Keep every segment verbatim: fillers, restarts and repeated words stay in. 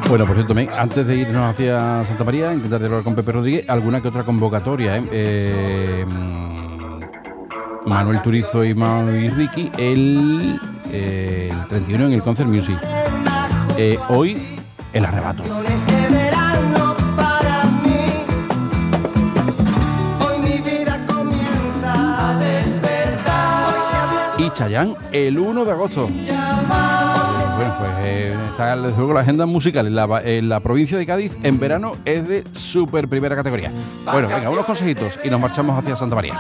Bueno, por cierto, me- antes de irnos hacia Santa María, intentar hablar con Pepe Rodríguez, alguna que otra convocatoria, ¿eh? Eh, Manuel Turizo y, Ma- y Ricky, el, eh, el treinta y uno en el Concert Music. Eh, hoy, el arrebato. Y Chayanne, el uno de agosto. Bueno, pues eh, está desde luego la agenda musical en la, en la provincia de Cádiz en verano es de súper primera categoría. Bueno, venga, unos consejitos y nos marchamos hacia Santa María.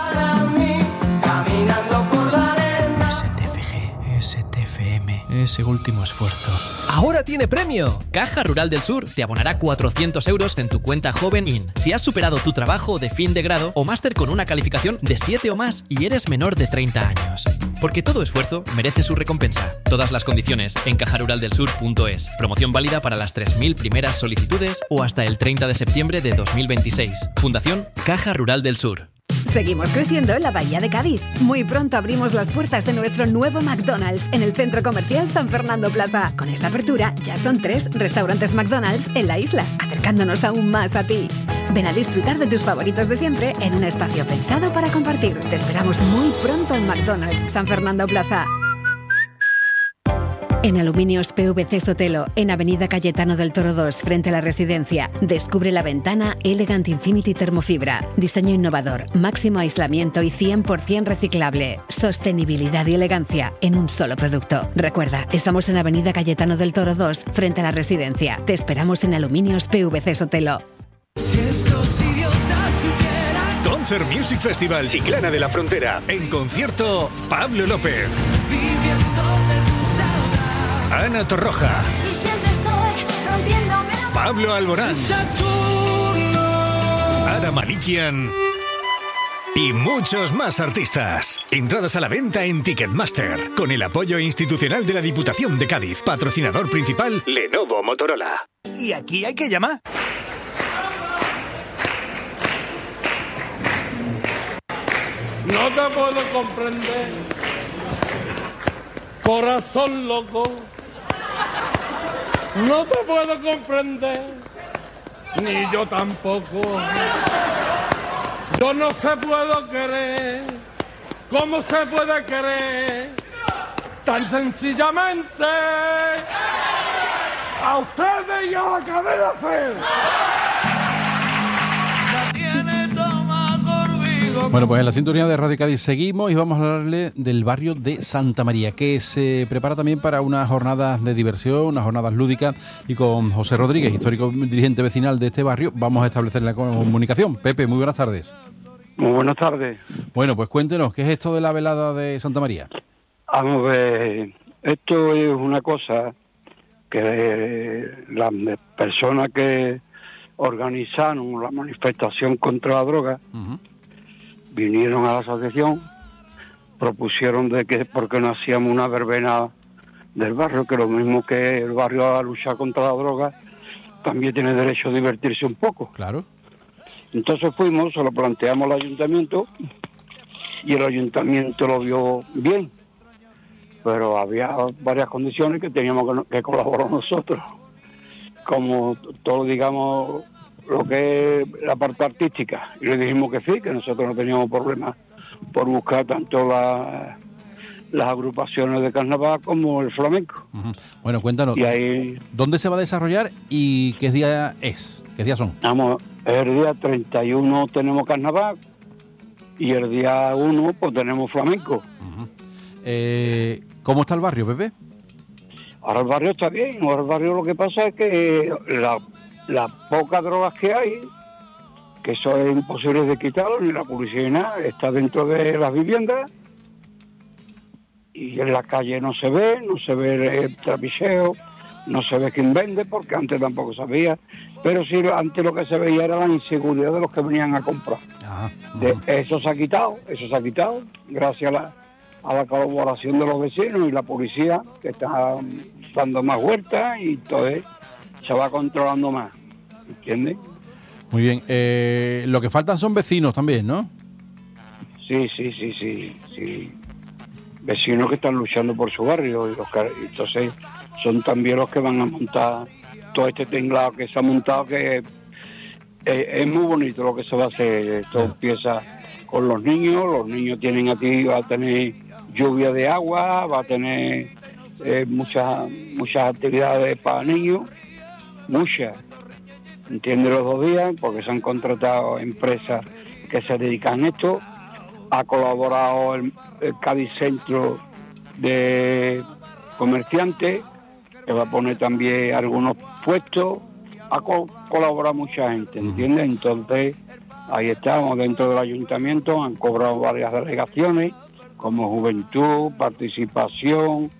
S T F G, S T F M, ese último esfuerzo. ¡Ahora tiene premio! Caja Rural del Sur te abonará cuatrocientos euros en tu cuenta Joven In si has superado tu trabajo de fin de grado o máster con una calificación de siete o más y eres menor de treinta años. Porque todo esfuerzo merece su recompensa. Todas las condiciones en caja rural del sur punto es. Promoción válida para las tres mil primeras solicitudes o hasta el treinta de septiembre de dos mil veintiséis. Fundación Caja Rural del Sur. Seguimos creciendo en la Bahía de Cádiz. Muy pronto abrimos las puertas de nuestro nuevo McDonald's en el Centro Comercial San Fernando Plaza. Con esta apertura ya son tres restaurantes McDonald's en la isla, acercándonos aún más a ti. Ven a disfrutar de tus favoritos de siempre en un espacio pensado para compartir. Te esperamos muy pronto en McDonald's San Fernando Plaza. En Aluminios P V C Sotelo, en Avenida Cayetano del Toro dos, frente a la residencia, descubre la ventana Elegant Infinity Termofibra. Diseño innovador, máximo aislamiento y cien por ciento reciclable. Sostenibilidad y elegancia en un solo producto. Recuerda, estamos en Avenida Cayetano del Toro dos, frente a la residencia. Te esperamos en Aluminios P V C Sotelo. Si estos idiotas supieran. Concert Music Festival Chiclana de la Frontera. En concierto, Pablo López, Viviendo de tus saudades. Ana Torroja, Y siempre estoy rompiéndome la Pablo Alborán, Saturno. Ada Malikian y muchos más artistas. Entradas a la venta en Ticketmaster, con el apoyo institucional de la Diputación de Cádiz. Patrocinador principal, Lenovo Motorola. Y aquí hay que llamar. No te puedo comprender, corazón loco. No te puedo comprender, ni yo tampoco. Yo no se puedo querer, ¿cómo se puede querer? Tan sencillamente a ustedes y a la cadena F. Bueno, pues en la sintonía de Radio Cádiz seguimos y vamos a hablarle del barrio de Santa María, que se prepara también para unas jornadas de diversión, unas jornadas lúdicas, y con José Rodríguez, histórico dirigente vecinal de este barrio, vamos a establecer la comunicación. Pepe, muy buenas tardes. Muy buenas tardes. Bueno, pues cuéntenos, ¿qué es esto de la velada de Santa María? Vamos a ver, esto es una cosa que las personas que organizaron la manifestación contra la droga Uh-huh. vinieron a la asociación, propusieron de que porque no hacíamos una verbena del barrio, que lo mismo que el barrio a luchar contra la droga, también tiene derecho a divertirse un poco. Claro. Entonces fuimos, se lo planteamos al ayuntamiento y el ayuntamiento lo vio bien, pero había varias condiciones que teníamos que, que colaborar nosotros, como todo, digamos, lo que es la parte artística, y le dijimos que sí, que nosotros no teníamos problemas por buscar tanto la, las agrupaciones de carnaval como el flamenco. Uh-huh. Bueno, cuéntanos, Y ahí, ¿dónde se va a desarrollar y qué día es? ¿Qué días son? vamos, el día treinta y uno tenemos carnaval y el día uno pues tenemos flamenco. Uh-huh. Eh, ¿Cómo está el barrio, Pepe? Ahora el barrio está bien, ahora el barrio lo que pasa es que la las pocas drogas que hay, que eso es imposible de quitarlo, ni la policía ni nada, está dentro de las viviendas y en la calle no se ve, no se ve el trapicheo, no se ve quién vende, porque antes tampoco sabía, pero sí antes lo que se veía era la inseguridad de los que venían a comprar. Ajá, De, uh-huh. eso se ha quitado, eso se ha quitado, gracias a la, a la colaboración de los vecinos y la policía, que está dando más vueltas y todo eso se va controlando más, ¿entiendes? Muy bien. Eh, lo que faltan son vecinos también, ¿no? Sí, sí, sí, sí, sí. Vecinos que están luchando por su barrio y los que, entonces son también los que van a montar todo este tinglado que se ha montado, que es, es muy bonito lo que se va a hacer. Esto empieza con los niños, los niños tienen aquí, va a tener lluvia de agua, va a tener eh, muchas muchas actividades para niños, muchas, entiende, los dos días, porque se han contratado empresas que se dedican a esto. Ha colaborado el, el Cádiz Centro de Comerciantes, que va a poner también algunos puestos, ha co- colaborado mucha gente, ¿entiendes? Entonces, ahí estamos dentro del ayuntamiento, han cobrado varias delegaciones, como juventud, participación,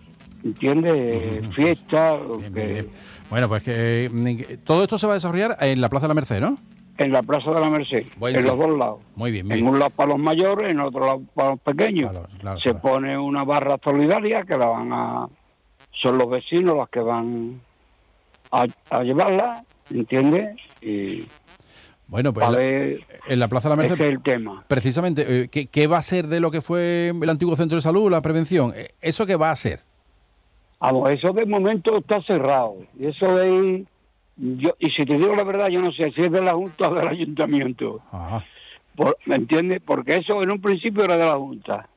¿entiendes? Uh-huh. Fiestas. Bien, bien, bien. Bueno, pues que eh, todo esto se va a desarrollar en la Plaza de la Merced, ¿no? En la Plaza de la Merced, Buen en sí. los dos lados. Muy bien, muy en bien. un lado para los mayores, en otro lado para los pequeños. Claro, claro, se claro. pone una barra solidaria que la van a... Son los vecinos los que van a, a llevarla, ¿entiendes? Y bueno, pues a en la, ver, en la Plaza de la Merced, ese es el tema. precisamente, eh, ¿qué, ¿qué va a ser de lo que fue el antiguo centro de salud, la prevención? Eh, ¿Eso qué va a ser? Vamos, eso de momento está cerrado. Y eso de... Yo, y si te digo la verdad, yo no sé si es de la Junta o del Ayuntamiento. Ajá. Por, ¿me entiendes? Porque eso en un principio era de la Junta.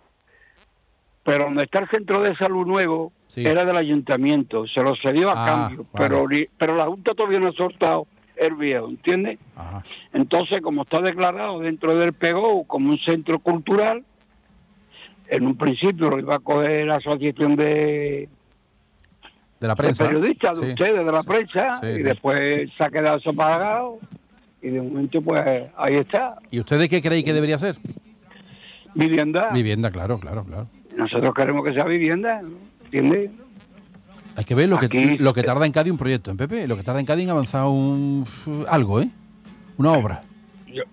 Pero donde está el centro de salud nuevo, sí, era del Ayuntamiento. Se lo cedió a ah, cambio. Vale. Pero, pero la Junta todavía no ha soltado el viejo, ¿entiendes? Ajá. Entonces, como está declarado dentro del P E G O como un centro cultural, en un principio lo iba a coger la asociación de... de la prensa, de periodistas, de sí, ustedes, de la sí, prensa, sí, y sí. después se ha quedado eso pagado, y de momento, pues, ahí está. ¿Y ustedes qué creéis que debería ser? Vivienda. Vivienda, claro, claro, claro. Nosotros queremos que sea vivienda, ¿entiendes? Hay que ver lo que Aquí, lo que tarda en Cádiz un proyecto, en Pepe, lo que tarda en Cádiz en avanzar un algo, ¿eh? Una obra. Yo...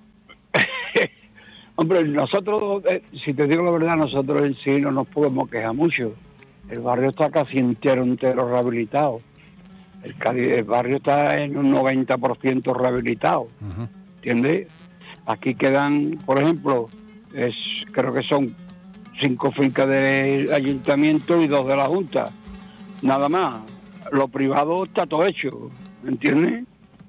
Hombre, nosotros, eh, si te digo la verdad, nosotros en sí no nos podemos quejar mucho. El barrio está casi entero, entero rehabilitado. El, Cádiz, el barrio está en un noventa por ciento rehabilitado, uh-huh. ¿Entiendes? Aquí quedan, por ejemplo, es creo que son cinco fincas del ayuntamiento y dos de la Junta. Nada más. Lo privado está todo hecho, ¿entiendes?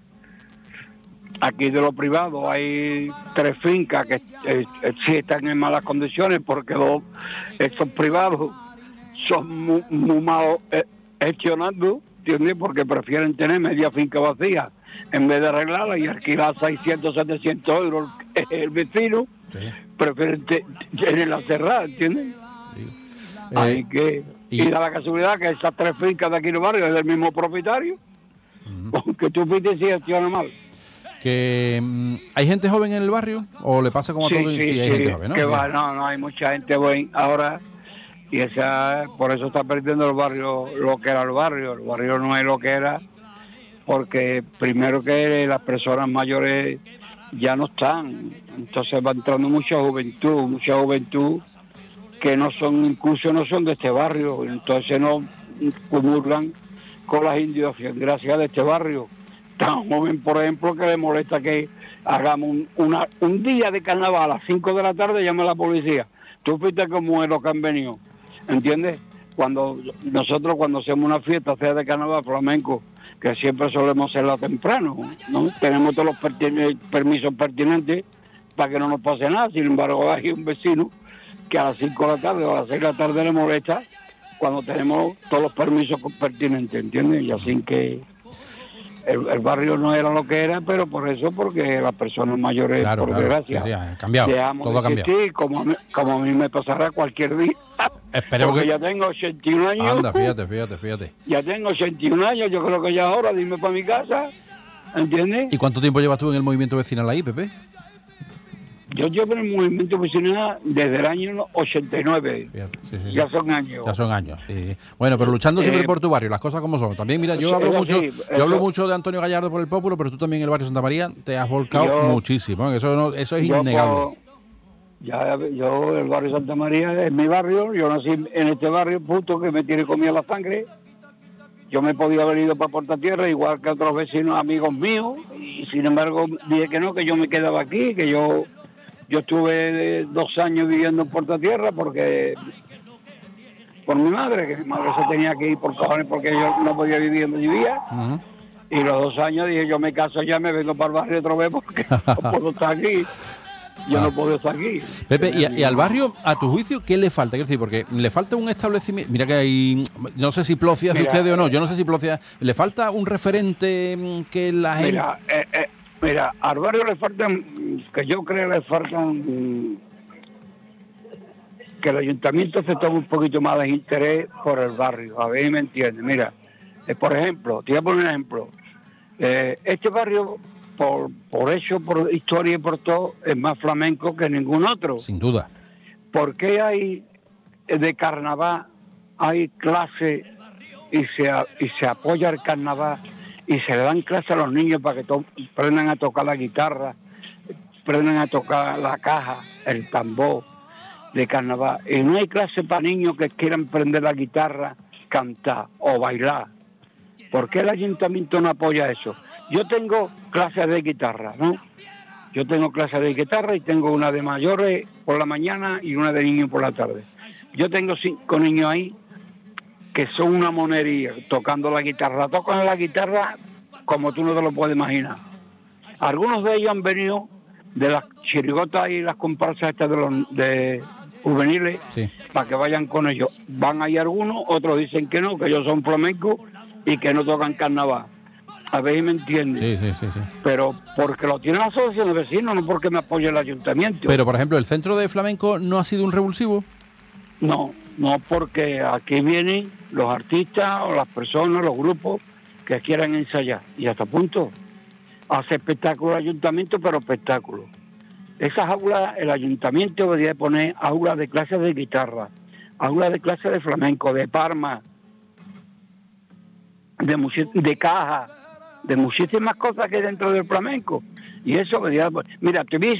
Aquí de lo privado hay tres fincas que eh, eh, sí están en malas condiciones porque los, estos privados son muy, muy mal eh, gestionando, ¿entiendes? Porque prefieren tener media finca vacía en vez de arreglarla y alquilar seiscientos, setecientos euros el vecino, sí. Prefieren te, tenerla cerrada, ¿entiendes? Sí. Eh, Así que, y... y da la casualidad que esas tres fincas de aquí en el barrio es del mismo propietario, uh-huh. Aunque tú fuiste y gestiona mal. Que um, ¿hay gente joven en el barrio? ¿O le pasa como a sí, todos? Sí, sí, hay sí, gente joven, ¿no? Que va, no, no, hay mucha gente joven ahora. Y esa, por eso está perdiendo el barrio lo que era el barrio. El barrio no es lo que era, porque primero que las personas mayores ya no están. Entonces va entrando mucha juventud, mucha juventud que no son, incluso no son de este barrio. Entonces no comulgan con las idiosincrasias de este barrio. Tan joven, por ejemplo, que le molesta que hagamos un, una, un día de carnaval a las cinco de la tarde, llama a la policía. Tú fuiste como es lo que han venido. ¿Entiendes? Cuando nosotros cuando hacemos una fiesta, sea de carnaval flamenco, que siempre solemos hacerla temprano, ¿no? Tenemos todos los pertin- permisos pertinentes para que no nos pase nada. Sin embargo, hay un vecino que a las cinco de la tarde o a las seis de la tarde le molesta cuando tenemos todos los permisos pertinentes, ¿entiendes? Y así que el, el barrio no era lo que era, pero por eso, porque las personas mayores, claro, por claro, desgracia, sí, sí, ha cambiado, dejamos todo ha de existir, como, como a mí me pasará cualquier día. Esperemos porque que... ya tengo ochenta y un años. Anda, fíjate, fíjate, fíjate. Ya tengo ochenta y un años, yo creo que ya es hora de irme para mi casa, ¿entiendes? ¿Y cuánto tiempo llevas tú en el movimiento vecinal ahí, Pepe? Yo llevo en el movimiento vecinal desde el año ochenta y nueve. Fíjate, sí, sí, ya son años. Ya son años, sí. Bueno, pero luchando siempre eh, por tu barrio, las cosas como son. También, mira, yo hablo mucho así, yo hablo mucho de Antonio Gallardo por el Pópulo, pero tú también en el barrio Santa María te has volcado yo, muchísimo. Eso, no, eso es innegable. Por, ya, yo, el barrio Santa María es mi barrio. Yo nací en este barrio, puto, que me tiene comida la sangre. Yo me podía haber ido para Portatierra, igual que otros vecinos, amigos míos, y sin embargo dije que no, que yo me quedaba aquí, que yo... Yo estuve dos años viviendo en Portatierra porque por mi madre, que mi madre se tenía que ir por cojones porque yo no podía vivir donde vivía. Uh-huh. Y los dos años dije, yo me caso ya, me vengo para el barrio otra vez porque no puedo estar aquí. Yo Ah. no puedo estar aquí. Pepe, y, a- y al barrio, a tu juicio, ¿qué le falta? Quiero decir, porque le falta un establecimiento. Mira que hay. No sé si Plocias de Mira, ustedes o no. eh, Yo no sé si Plocias. ¿Le falta un referente mm, que la gente. Mira, eh, eh, mira, al barrio le faltan, que yo creo le faltan, mm, que el ayuntamiento se tome un poquito más de interés por el barrio. A ver si me entiende. Mira, eh, por ejemplo, te voy a poner un ejemplo. Eh, este barrio, por, por hecho, por historia y por todo, es más flamenco que ningún otro. Sin duda. ¿Por qué hay eh, de carnaval, hay clases y se, a- y se apoya el carnaval y se le dan clases a los niños para que to- aprendan a tocar la guitarra, aprendan a tocar la caja, el tambor de carnaval? Y no hay clase para niños que quieran aprender la guitarra, cantar o bailar. ¿Por qué el ayuntamiento no apoya eso? Yo tengo clases de guitarra, ¿no? Yo tengo clases de guitarra y tengo una de mayores por la mañana y una de niños por la tarde. Yo tengo cinco niños ahí que son una monería tocando la guitarra. Tocan la guitarra como tú no te lo puedes imaginar. Algunos de ellos han venido de las chirigotas y las comparsas estas de los de juveniles Sí. para que vayan con ellos. Van ahí algunos, otros dicen que no, que ellos son flamencos y que no tocan carnaval. A ver si me entienden. Sí, sí, sí, sí. Pero porque lo tiene la asociación de vecinos, no porque me apoye el ayuntamiento. Pero, por ejemplo, ¿el centro de flamenco no ha sido un revulsivo? No, no porque aquí vienen los artistas o las personas, los grupos que quieran ensayar. Y hasta punto. Hace espectáculo el ayuntamiento, pero espectáculo. Esas aulas, el ayuntamiento debería poner aulas de clases de guitarra, aulas de clases de flamenco, de parma, de, muchi- de caja, de muchísimas cosas que hay dentro del flamenco. Y eso debería... Mira, te voy a decir